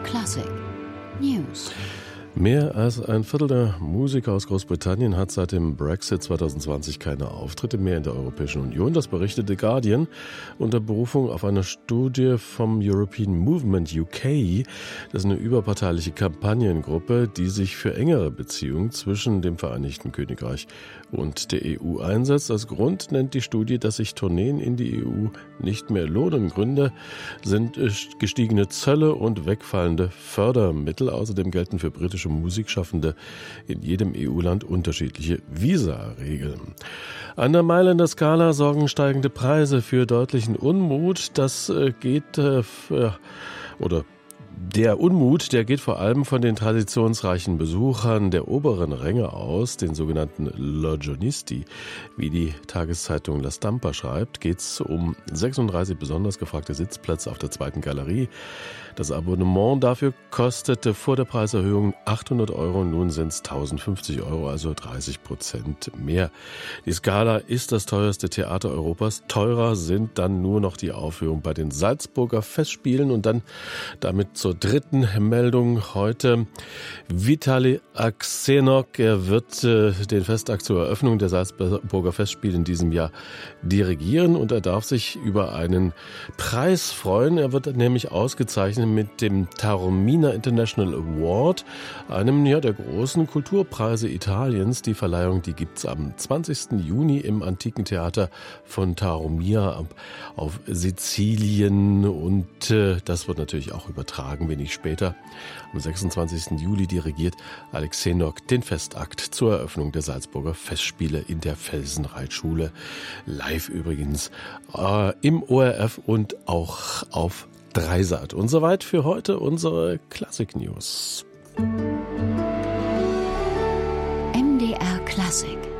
Classic News. Mehr als ein Viertel der Musiker aus Großbritannien hat seit dem Brexit 2020 keine Auftritte mehr in der Europäischen Union. Das berichtet The Guardian unter Berufung auf eine Studie vom European Movement UK. Das ist eine überparteiliche Kampagnengruppe, die sich für engere Beziehungen zwischen dem Vereinigten Königreich und der EU einsetzt. Als Grund nennt die Studie, dass sich Tourneen in die EU nicht mehr lohnen. Gründe sind gestiegene Zölle und wegfallende Fördermittel. Außerdem gelten für britische Musikschaffende in jedem EU-Land unterschiedliche Visa-Regeln. An der Mailänder Scala sorgen steigende Preise für deutlichen Unmut. Der Unmut, der geht vor allem von den traditionsreichen Besuchern der oberen Ränge aus, den sogenannten Logionisti. Wie die Tageszeitung La Stampa schreibt, geht es um 36 besonders gefragte Sitzplätze auf der zweiten Galerie. Das Abonnement dafür kostete vor der Preiserhöhung 800 €, nun sind es 1050 €, also 30% mehr. Die Scala ist das teuerste Theater Europas. Teurer sind dann nur noch die Aufführung bei den Salzburger Festspielen. Und dann damit zur dritten Meldung heute. Vitali Aksenok, er wird den Festakt zur Eröffnung der Salzburger Festspiele in diesem Jahr dirigieren und er darf sich über einen Preis freuen. Er wird nämlich ausgezeichnet mit dem Taormina International Award, einem der großen Kulturpreise Italiens. Die Verleihung, die gibt's am 20. Juni im Antiken Theater von Taormina auf Sizilien und das wird natürlich auch übertragen wenig später. Am 26. Juli dirigiert Aksenok den Festakt zur Eröffnung der Salzburger Festspiele in der Felsenreitschule. Live übrigens im ORF und auch auf Dreisat. Und soweit für heute unsere Classic News. MDR Classic.